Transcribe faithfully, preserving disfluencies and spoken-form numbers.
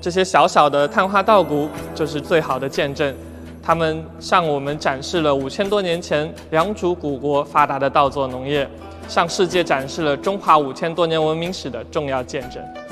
这些小小的炭化稻谷就是最好的见证，他们向我们展示了五千多年前良渚古国发达的稻作农业，向世界展示了中华五千多年文明史的重要见证。